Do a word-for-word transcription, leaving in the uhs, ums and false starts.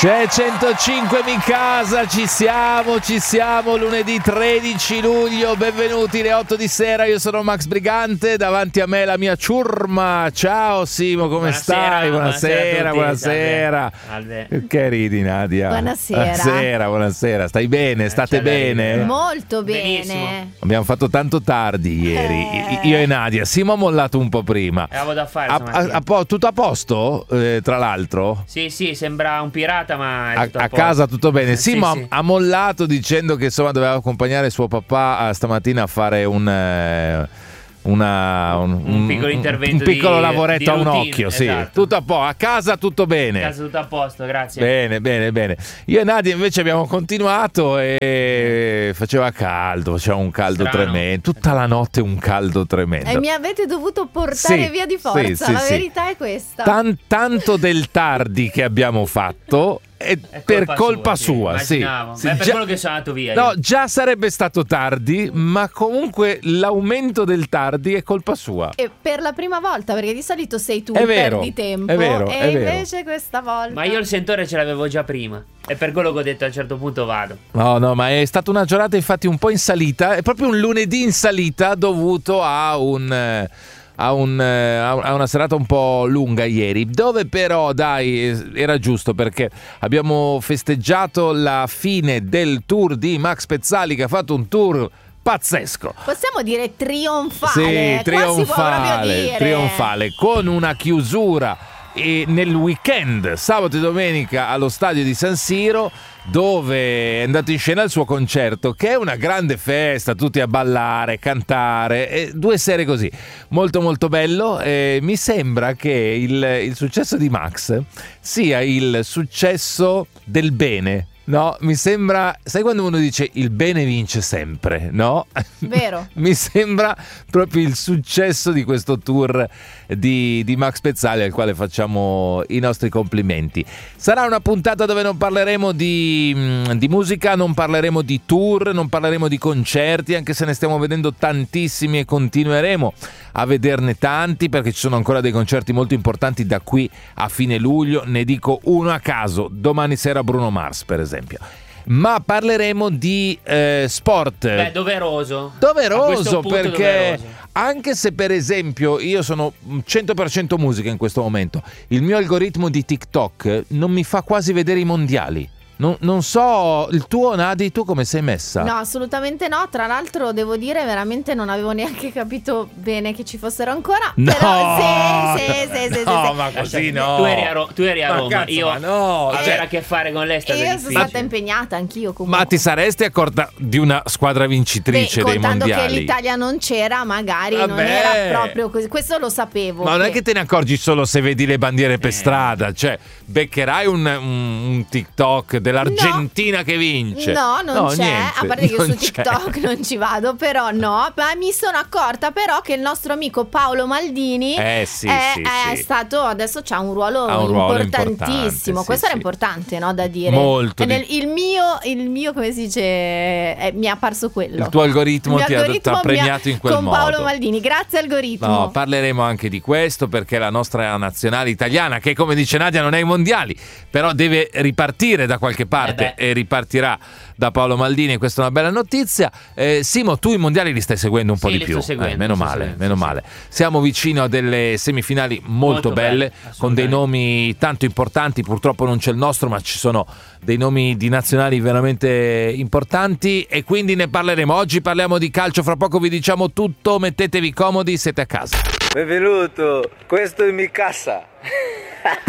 C'è centocinque Mi Casa, ci siamo, ci siamo, lunedì tredici luglio, benvenuti le otto di sera, io sono Max Brigante, davanti a me la mia ciurma, ciao Simo, come buonasera, stai? Buonasera, buonasera, buonasera. Che ridi Nadia? Buonasera. Buonasera, buonasera, stai bene? State C'è bene? lei. Molto Benissimo. bene. Abbiamo fatto tanto tardi ieri, Eh. io e Nadia, Simo ha mollato un po' prima. Avevo da fare A, stamattina. a- a po- tutto a posto, eh, tra l'altro? Sì, sì, sembra un pirata, ma è A, tutto a a posto. casa tutto bene. Sì, Simo ha- sì. ha mollato dicendo che insomma doveva accompagnare suo papà eh, stamattina a fare un eh, una, un, Un piccolo intervento un piccolo di- lavoretto di a un routine, occhio, sì. esatto. Tutto a po', a casa tutto bene. A casa tutto a posto, grazie. Bene, bene, bene. Io e Nadia invece abbiamo continuato e faceva caldo, faceva un caldo Strano. tremendo. Tutta la notte un caldo tremendo. E mi avete dovuto portare Sì, via di sì, forza, sì, la sì. verità è questa. Tan- tanto del tardi che abbiamo fatto è, È per colpa sua, sì, sì. immaginavo. Sì, Ma è per già- quello che sono andato via. No, io. già sarebbe stato tardi, ma comunque l'aumento del tardi è colpa sua. E per la prima volta, perché di solito sei tu È che vero, perdi tempo. è vero, e è vero. invece questa volta. Ma io il sentore ce l'avevo già prima. È per quello che ho detto a un certo punto vado. No, no, ma è stata una giornata infatti un po' in salita, è proprio un lunedì in salita dovuto a un... eh, A, un, eh, a una serata un po' lunga ieri, dove però dai eh, era giusto perché abbiamo festeggiato la fine del tour di Max Pezzali, che ha fatto un tour pazzesco. Possiamo dire trionfale. Sì, Qua si può proprio trionfale, dire. trionfale, con una chiusura e nel weekend, sabato e domenica, allo stadio di San Siro, dove è andato in scena il suo concerto, che è una grande festa, tutti a ballare, cantare, e due sere così, molto molto bello. E mi sembra che il, il successo di Max sia il successo del bene. No, mi sembra, sai quando uno dice il bene vince sempre, no? Vero. Mi sembra proprio il successo di questo tour di, di Max Pezzali, al quale facciamo i nostri complimenti. Sarà una puntata dove non parleremo di, mh, di musica, non parleremo di tour, non parleremo di concerti, anche se ne stiamo vedendo tantissimi e continueremo a vederne tanti, perché ci sono ancora dei concerti molto importanti da qui a fine luglio. Ne dico uno a caso: domani sera Bruno Mars, per esempio. Ma parleremo di eh, sport. Beh, doveroso. A Doveroso, questo punto perché doveroso. anche se per esempio io sono cento per cento musica in questo momento, il mio algoritmo di TikTok non mi fa quasi vedere i mondiali. Non, non so, il tuo Nadi, tu come sei messa? No, assolutamente no. Tra l'altro devo dire, veramente non avevo neanche capito bene che ci fossero ancora. No! Però sì, sì, sì, sì, No, sì, ma sì. così no. Tu eri a, Ro- tu eri a Ma Roma, cazzo, io ma no, avere cioè- a che fare con lei è stato E io sono difficile. stata impegnata anch'io comunque. Ma ti saresti accorta di una squadra vincitrice Beh, dei contando mondiali? che l'Italia non c'era, magari non Vabbè. era proprio così. Questo lo sapevo. Ma non è che te ne accorgi solo se vedi le bandiere per Eh. strada, cioè beccherai un, un, un TikTok dell'Argentina che vince. No, non c'è, niente, a parte che io non su c'è. TikTok non ci vado, però no, ma mi sono accorta però che il nostro amico Paolo Maldini Eh, sì, è, sì, è sì. stato, adesso c'ha un ruolo, Ha un ruolo importantissimo, importante, sì, questo era sì. importante, no, da dire. Molto E di- nel- il mio, il mio, come si dice, eh, mi è apparso quello. Il tuo algoritmo Il mio ti ha- algoritmo ti ha mi premiato in quel con Paolo modo. Maldini, grazie algoritmo. No, parleremo anche di questo, perché la nostra nazionale italiana, che come dice Nadia non è ai mondiali, però deve ripartire da qualche parte Eh beh. e ripartirà da Paolo Maldini, e questa è una bella notizia. Eh, Simo, tu i mondiali li stai seguendo un po' Sì, di li più, sto seguendo, Eh, meno sto male, seguendo, meno sì, male. Siamo vicino a delle semifinali molto, Molto belle, belle, con dei assolutamente. nomi tanto importanti. Purtroppo non c'è il nostro, ma ci sono dei nomi di nazionali veramente importanti, e quindi ne parleremo. Oggi parliamo di calcio, fra poco vi diciamo tutto, mettetevi comodi, siete a casa. Benvenuto, questo è Mi Casa.